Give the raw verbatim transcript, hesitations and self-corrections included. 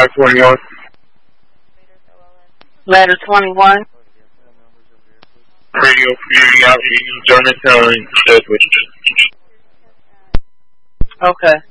Ladder twenty-one. Ladder twenty-one. Radio Community Outreach, Germantown, Sedgwick. Okay.